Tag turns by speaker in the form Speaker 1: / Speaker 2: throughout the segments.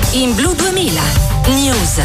Speaker 1: in Blu 2000 News.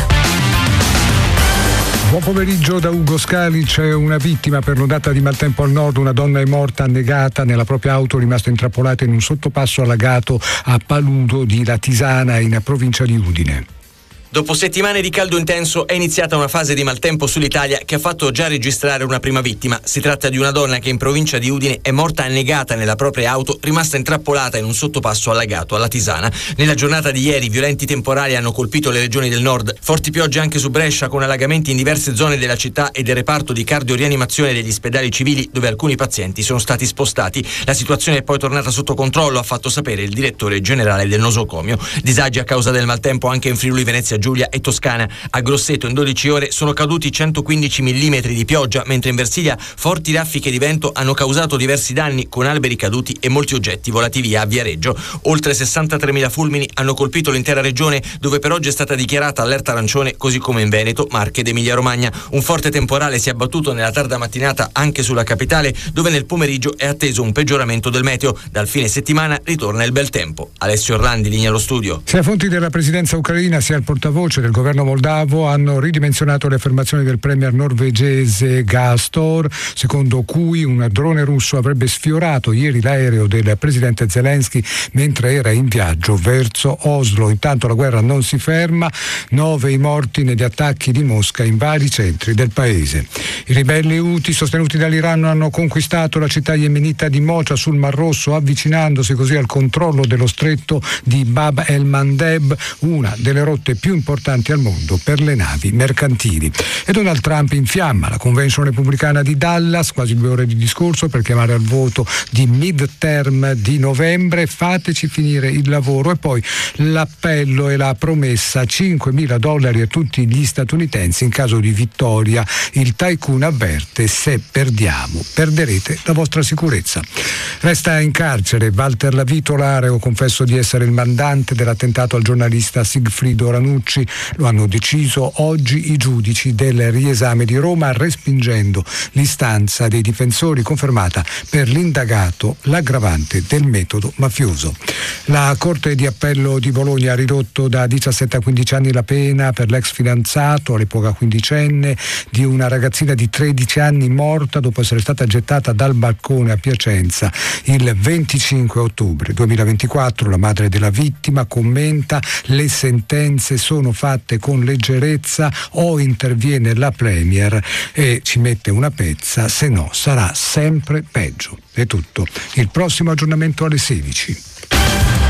Speaker 2: Buon pomeriggio da Ugo Scali. C'è una vittima per l'ondata di maltempo al nord. Una donna è morta annegata nella propria auto, rimasta intrappolata in un sottopasso allagato a Paludo di Latisana, in provincia di Udine.
Speaker 3: Dopo settimane di caldo intenso è iniziata una fase di maltempo sull'Italia che ha fatto già registrare una prima vittima. Si tratta di una donna che in provincia di Udine è morta annegata nella propria auto, rimasta intrappolata in un sottopasso allagato alla Tisana. Nella giornata di ieri violenti temporali hanno colpito le regioni del nord. Forti piogge anche su Brescia, con allagamenti in diverse zone della città e del reparto di cardiorianimazione degli ospedali civili, dove alcuni pazienti sono stati spostati. La situazione è poi tornata sotto controllo, ha fatto sapere il direttore generale del nosocomio. Disagi a causa del maltempo anche in Friuli Venezia Giulia e Toscana. A Grosseto in 12 ore sono caduti 115 mm di pioggia, mentre in Versilia forti raffiche di vento hanno causato diversi danni, con alberi caduti e molti oggetti volati via a Viareggio. Oltre 63.000 fulmini hanno colpito l'intera regione, dove per oggi è stata dichiarata allerta arancione, così come in Veneto, Marche ed Emilia Romagna. Un forte temporale si è abbattuto nella tarda mattinata anche sulla capitale, dove nel pomeriggio è atteso un peggioramento del meteo. Dal fine settimana ritorna il bel tempo. Alessio Orlandi, linea allo studio.
Speaker 2: Sia fonti della presidenza ucraina sia il portavoce del governo moldavo hanno ridimensionato le affermazioni del premier norvegese Gastor, secondo cui un drone russo avrebbe sfiorato ieri l'aereo del presidente Zelensky mentre era in viaggio verso Oslo. Intanto la guerra non si ferma, 9 i morti negli attacchi di Mosca in vari centri del paese. I ribelli Houthi, sostenuti dall'Iran, hanno conquistato la città yemenita di Mocha sul Mar Rosso, avvicinandosi così al controllo dello stretto di Bab el-Mandeb, una delle rotte più importanti al mondo per le navi mercantili. E Donald Trump infiamma la convention repubblicana di Dallas, quasi 2 ore di discorso per chiamare al voto di midterm di novembre. Fateci finire il lavoro. E poi l'appello e la promessa: $5.000 a tutti gli statunitensi in caso di vittoria. Il tycoon avverte: se perdiamo, perderete la vostra sicurezza. Resta in carcere Walter Lavitola, reo confesso di essere il mandante dell'attentato al giornalista Sigfrido Ranucci. Lo hanno deciso oggi i giudici del riesame di Roma, respingendo l'istanza dei difensori confermata per l'indagato l'aggravante del metodo mafioso. La Corte di Appello di Bologna ha ridotto da 17 a 15 anni la pena per l'ex fidanzato, all'epoca quindicenne, di una ragazzina di 13 anni morta dopo essere stata gettata dal balcone a Piacenza il 25 ottobre 2024. La madre della vittima commenta: le sentenze sono fatte con leggerezza, o interviene la Premier e ci mette una pezza, se no sarà sempre peggio. È tutto. Il prossimo aggiornamento alle 16.